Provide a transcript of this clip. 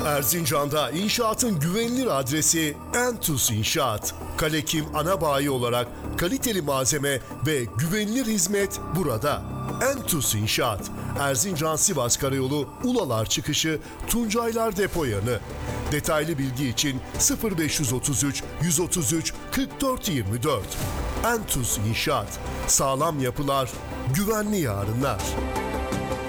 Erzincan'da inşaatın güvenilir adresi Entus İnşaat. Kalekim ana bayi olarak kaliteli malzeme ve güvenilir hizmet burada. Entus İnşaat. Erzincan-Sivas Karayolu Ulalar çıkışı Tuncaylar Depo yanı. Detaylı bilgi için 0533 133 44 24. Entus İnşaat. Sağlam yapılar, güvenli yarınlar.